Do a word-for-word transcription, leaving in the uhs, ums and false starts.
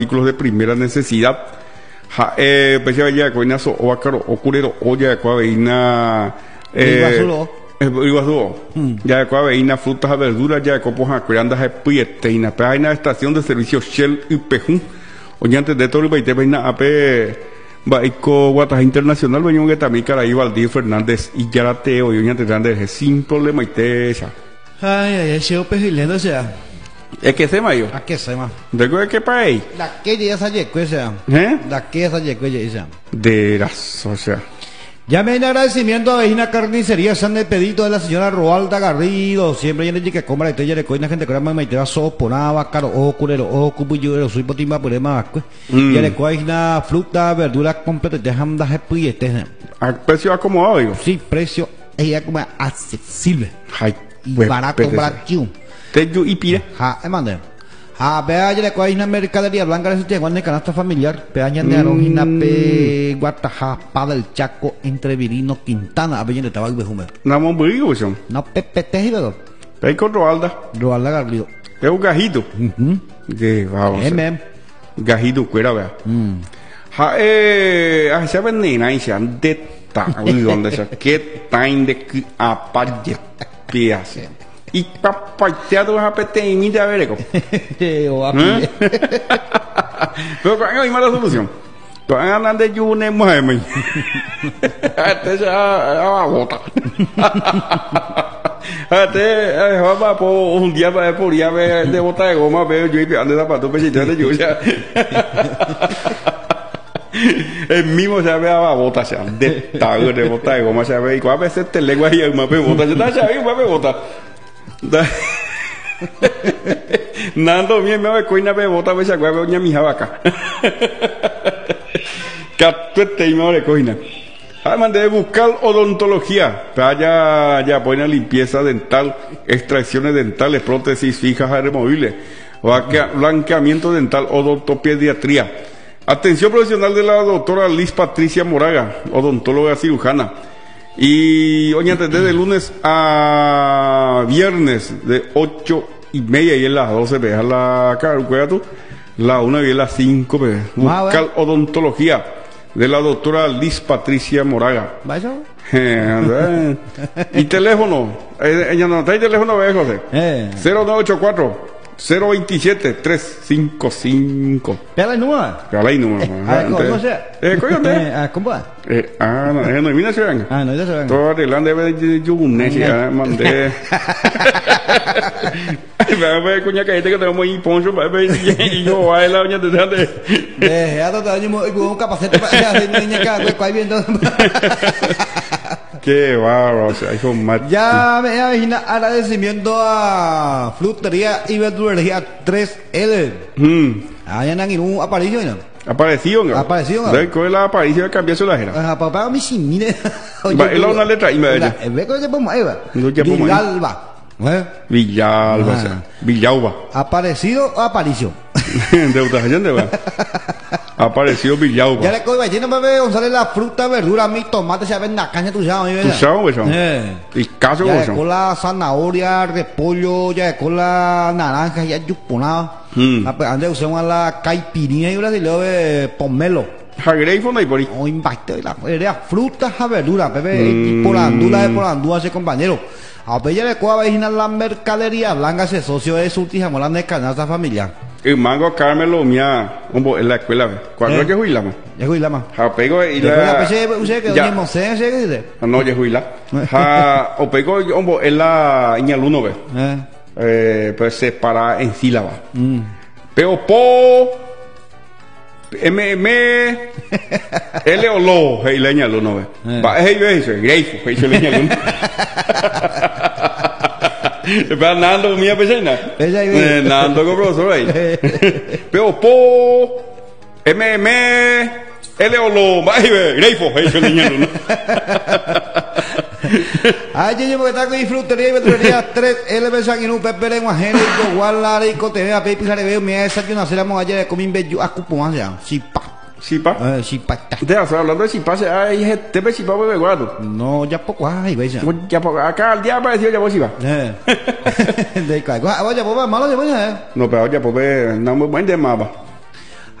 artículos de primera necesidad. Ja, eh, pues ya ya coina so o acaro o curero o ya coa veina eh iguasulo ya coa veina frutas y verduras ya copo ja creanda ja pieteina pe na estación de servicio Shell y Pejun oñantes de todo el baite veina ape Baico Guataja Internacional venía que también Caraí Valdir Fernández y Yarate o oñantes grande sin problema y te esa ay ay ese ope hilendo sea es que se mayo a qué se ma de qué que país la que ya se llegó esa eh la que se llegó esa de las o sea llame en agradecimiento a Vejina Carnicería San de Pedito de la señora Roalda Garrido siempre ya le dije que compra y te ya le coina gente que más me te va soponaba caro o culero o cubullo soy potimba por más ya le coina fruta verdura completa te hamda happy este a precio acomodado digo sí precio ella como accesible ay y barato barato te yo y pide ha mande ha vea ya le coina mercadería blanca de este guante canasta familiar peaña de arojina pe Guataja para el Chaco entre Virino Quintana a de tabaco de Jumer namo brigo son no pepe tejido hay con Roalda Roalda Garrido es un gajito de vamos mm gajito cuera vea ha eh a se venena y se han de ta donde se que time de apaje piase y papateado a peteñi de avereco o a pie pero cuando hay mala solución cuando andan de yune mueve este se a bota este vamos por un día para por día de bota de goma veo yo y ando zapatos pechito de lluvia el mismo se ve a bota se de tago de bota de goma se ve y a veces te lengua y el mape bota se está ahí mape bota Nando bien me va coina be bota be sagua be mi vaca. Capete y me coina. Además de buscar odontología, para ya pone limpieza dental, extracciones dentales, prótesis fijas y removibles, blanqueamiento dental, odontopediatría. Atención profesional de la doctora Liz Patricia Moraga, odontóloga cirujana. Y oye, desde lunes a viernes de ocho y media y en las doce veas la cara, tú, la una y en las cinco veas. Buscar odontología de la doctora Liz Patricia Moraga. ¿Vaya? Y teléfono, ella no trae teléfono, ve José. cero nueve ocho cuatro cero veintisiete tres cinco cinco. ¿Pela el número? Pela el número. ¿Cómo sea? Eh, coño, ¿cómo va? Eh, ah, no, eh, no, mira se venga. Ah, no, ya se venga. Todo arreglando de Yunesia, mandé. Va a ver, coña, que este que tenemos ahí, poncho, va a ver, y yo, va a la uña de dónde. Eh, ya te tenemos un capacete para hacer niña acá, pues, viendo. Qué bárbaro, o sea, hijo más. Ya me imagino agradecimiento a Frutería y Verdulería tres L. Mm. Allá en un aparicio, ¿no? Apareció, ¿no? Apareció, ¿no? ¿De qué la aparición cambió su lajera? Ah, papá, mi sí, mire. Va, él una letra y me dice. Ve que te pongo ahí, va. Villalba. ¿Eh? Villalba, o sea, Villauba. ¿Aparecido o aparición? De Utajayan de va. Apareció Villauba. Ya le cojo, no me ve González la fruta, verdura, mi tomate, se ven la caña, tú sabes, ¿verdad? ¿Tú sabes, güey? Eh. Y caso, güey. Ya con la zanahoria, repollo, ya con la naranja, ya yuponada. Mm. Antes usamos la caipirinha y brasileño de pomelo. Jagreifo no hay por ahí. O impacto, la frutas a verdura, bebé. Mm. Por la andula de por la andula, ese compañero. A Bella le coa vecina la mercadería blanca, ese socio de su tija, molando de canasta familiar. El mango Carmelo, mía, en la escuela, ¿cuándo es que jubilamos? Ya jubilamos. Ja, pego y la. ¿Usted que doña Mosé, se dice? No, ya jubilamos. Ja, o pego, hombo, en la Iñaluno, ve. Eh, pues se para en sílaba. Pero po. M M L o lo, hey, leña luno, ve. Va, hey, ve, eso, greifo, hey, eso leña luno. Pero Nando, mía pesena. Nando con profesor ahí. Pero po, M M L o lo, va, hey, ve, greifo, hey, eso leña luno. Ay, yo llevo que está con frutería y verdulería tres L B Sanguinú, Pepe Lengua, Génico, Gualara y Cotemea, Pepe Jareveo, Mía, esa que no hacemos ayer de comín bello, a cupón, ya, Sipa. Sipa? Eh, Sipa. Te vas hablando de Sipa, ay, te ves Sipa, bebé, guardo. No, ya poco, ay, ve ya. Ya poco, acá al día apareció ya vos Sipa. Eh. De cae, vaya, pues, malo, ya voy a, eh. No, pero ya, pues, no muy buen de mapa.